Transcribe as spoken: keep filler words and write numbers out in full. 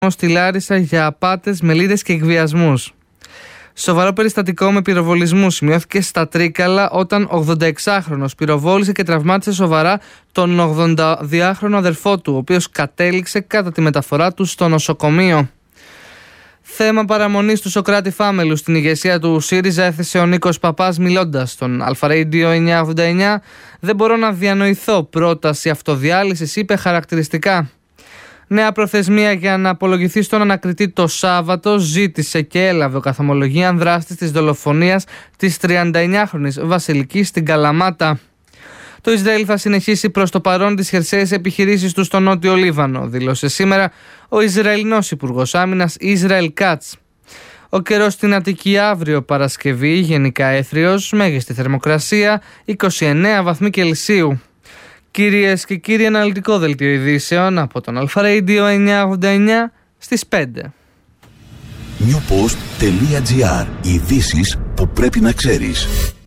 στη Λάρισα για απάτες, μελίδες και εκβιασμούς. Σοβαρό περιστατικό με πυροβολισμού σημειώθηκε στα Τρίκαλα όταν ογδονταεξάχρονος πυροβόλησε και τραυμάτισε σοβαρά τον ογδονταδυάχρονο αδερφό του, ο οποίος κατέληξε κατά τη μεταφορά του στο νοσοκομείο. Θέμα παραμονής του Σωκράτη Φάμελου στην ηγεσία του ΣΥΡΙΖΑ έθεσε ο Νίκος Παπάς μιλώντας στον Αλφα-Radio εννιακόσια ογδόντα εννιά. «Δεν μπορώ να διανοηθώ, πρόταση αυτοδιάλυσης», είπε χαρακτηριστικά. Νέα προθεσμία για να απολογηθεί στον ανακριτή το Σάββατο, ζήτησε και έλαβε ο καθομολογίαν δράστης της δολοφονίας της τριανταεννιάχρονης Βασιλικής στην Καλαμάτα. Το Ισραήλ θα συνεχίσει προς το παρόν τις χερσαίες επιχειρήσεις του στο Νότιο Λίβανο, δήλωσε σήμερα ο Ισραηλινός Υπουργός Άμυνας Ισραήλ Κάτς. Ο καιρός στην Αττική αύριο Παρασκευή, γενικά έθριος, μέγιστη θερμοκρασία είκοσι εννέα βαθμοί Κελσίου. Κυρίες και κύριοι, αναλυτικό δελτίο ειδήσεων από τον Αλφα-Radio εννιακόσια ογδόντα εννιά στις πέντε. newpost.gr. Ειδήσεις που πρέπει να ξέρεις.